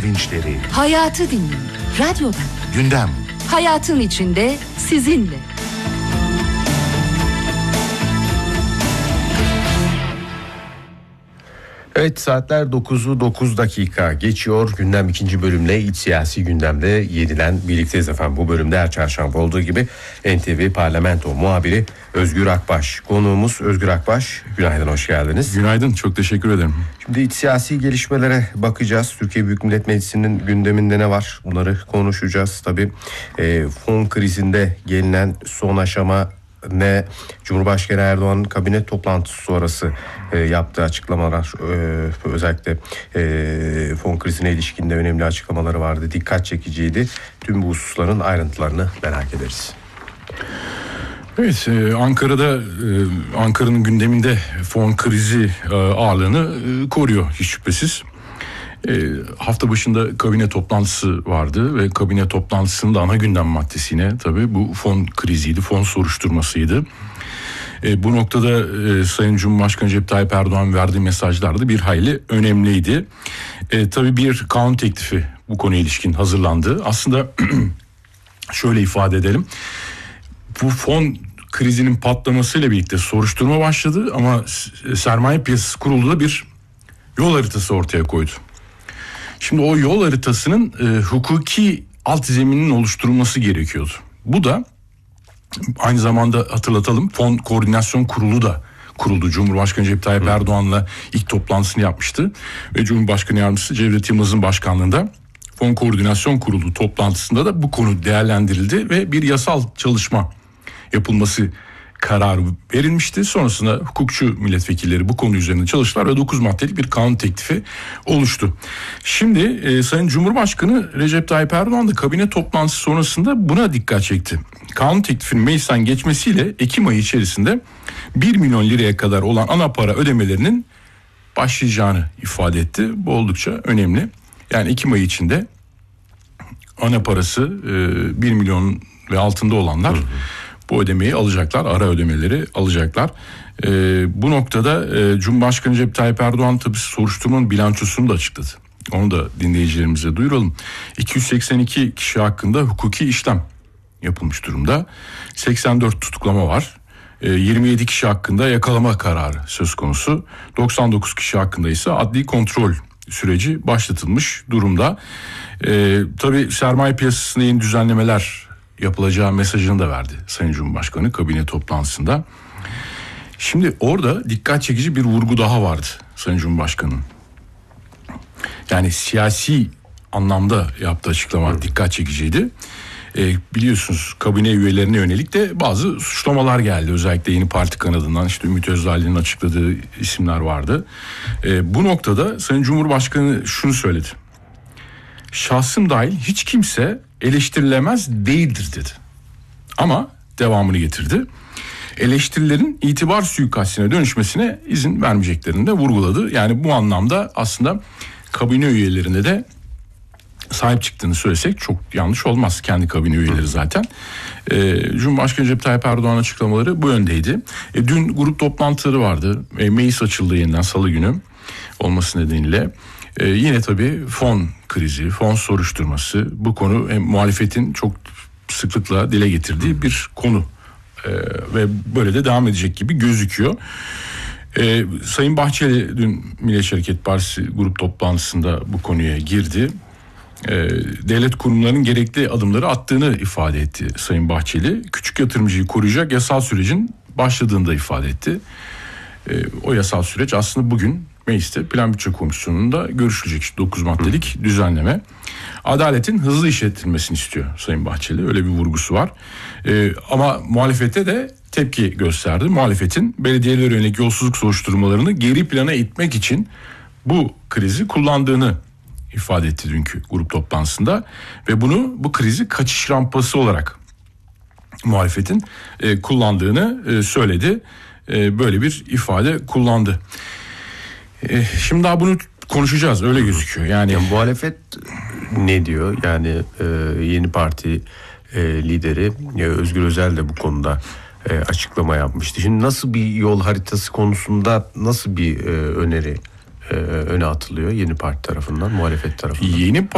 sevinçleri. Hayatı dinleyin. Radyoda. Gündem. Hayatın içinde sizinle. Evet, saatler 9'u 9 dakika geçiyor. Gündem ikinci bölümle iç siyasi gündemde yeniden birlikteyiz efendim. Bu bölümde her çarşamba olduğu gibi NTV Parlamento muhabiri Özgür Akbaş. Konuğumuz Özgür Akbaş. Günaydın, hoş geldiniz. Günaydın, çok teşekkür ederim. Şimdi iç siyasi gelişmelere bakacağız. Türkiye Büyük Millet Meclisi'nin gündeminde ne var? Bunları konuşacağız. Tabii fon krizinde gelinen son aşama ne? Cumhurbaşkanı Erdoğan'ın kabine toplantısı sonrası yaptığı açıklamalar, özellikle fon krizine ilişkin de önemli açıklamaları vardı. Dikkat çekiciydi. Tüm bu hususların ayrıntılarını merak ederiz. Evet, Ankara'nın gündeminde fon krizi ağırlığını koruyor hiç şüphesiz. Hafta başında kabine toplantısı vardı ve kabine toplantısının da ana gündem maddesi yine tabii bu fon kriziydi, fon soruşturmasıydı. Bu noktada Sayın Cumhurbaşkanı Recep Tayyip Erdoğan verdiği mesajlar da bir hayli önemliydi. Tabii bir kanun teklifi bu konuya ilişkin hazırlandı. Aslında şöyle ifade edelim. Bu fon krizinin patlamasıyla birlikte soruşturma başladı ama Sermaye Piyasası Kurulu da bir yol haritası ortaya koydu. Şimdi o yol haritasının hukuki alt zemininin oluşturulması gerekiyordu. Bu da aynı zamanda hatırlatalım, Fon Koordinasyon Kurulu da kuruldu. Cumhurbaşkanı Recep Tayyip Erdoğan'la ilk toplantısını yapmıştı. Ve Cumhurbaşkanı Yardımcısı Cevdet Yılmaz'ın başkanlığında Fon Koordinasyon Kurulu toplantısında da bu konu değerlendirildi ve bir yasal çalışma yapılması kararı verilmişti. Sonrasında hukukçu milletvekilleri bu konu üzerinde çalıştılar ve 9 maddelik bir kanun teklifi oluştu. Şimdi Sayın Cumhurbaşkanı Recep Tayyip Erdoğan da kabine toplantısı sonrasında buna dikkat çekti. Kanun teklifinin meclisten geçmesiyle Ekim ayı içerisinde 1 milyon liraya kadar olan ana para ödemelerinin başlayacağını ifade etti. Bu oldukça önemli. Yani Ekim ayı içinde ana parası 1 milyon ve altında olanlar bu ödemeyi alacaklar, ara ödemeleri alacaklar. Bu noktada Cumhurbaşkanı Recep Tayyip Erdoğan tabii soruşturmanın bilançosunu da açıkladı. Onu da dinleyicilerimize duyuralım. 282 kişi hakkında hukuki işlem yapılmış durumda. 84 tutuklama var. 27 kişi hakkında yakalama kararı söz konusu. 99 kişi hakkında ise adli kontrol süreci başlatılmış durumda. Tabii sermaye piyasasında yeni düzenlemeler yapılacağı mesajını da verdi Sayın Cumhurbaşkanı kabine toplantısında. Şimdi orada dikkat çekici bir vurgu daha vardı Sayın Cumhurbaşkanı'nın. Yani siyasi anlamda yaptığı açıklama dikkat çekiciydi. Biliyorsunuz kabine üyelerine yönelik de bazı suçlamalar geldi. Özellikle Yeni Parti kanadından işte Ümit Özdağ'ın açıkladığı isimler vardı. Bu noktada Sayın Cumhurbaşkanı şunu söyledi. Şahsım dahil hiç kimse eleştirilemez değildir dedi. Ama devamını getirdi. Eleştirilerin itibar suikastine dönüşmesine izin vermeyeceklerini de vurguladı. Yani bu anlamda aslında kabine üyelerine de sahip çıktığını söylesek çok yanlış olmaz. Kendi kabine üyeleri zaten. Cumhurbaşkanı Recep Tayyip Erdoğan açıklamaları bu yöndeydi. Dün grup toplantıları vardı. Meclis açıldı yeniden salı günü olması nedeniyle. Yine tabii fon krizi, fon soruşturması bu konu muhalefetin çok sıklıkla dile getirdiği bir konu. Ve böyle de devam edecek gibi gözüküyor. Sayın Bahçeli dün Milliyetçi Hareket Partisi grup toplantısında bu konuya girdi. Devlet kurumlarının gerekli adımları attığını ifade etti Sayın Bahçeli. Küçük yatırımcıyı koruyacak yasal sürecin başladığını da ifade etti. O yasal süreç aslında bugün Meclis'te Plan Bütçe Komisyonu'nda görüşülecek 9 maddelik düzenleme. Adaletin hızlı işletilmesini istiyor Sayın Bahçeli. Öyle bir vurgusu var. Ama muhalefete de tepki gösterdi. Muhalefetin belediyelere yönelik yolsuzluk soruşturmalarını geri plana itmek için bu krizi kullandığını ifade etti dünkü grup toplantısında. Ve bu krizi kaçış rampası olarak muhalefetin kullandığını söyledi. Böyle bir ifade kullandı. Şimdi daha bunu konuşacağız, öyle gözüküyor. Yani muhalefet ne diyor? Yani Yeni Parti lideri Özgür Özel de bu konuda açıklama yapmıştı. Şimdi nasıl bir yol haritası konusunda nasıl bir öneri öne atılıyor Yeni Parti tarafından, muhalefet tarafından? Yeni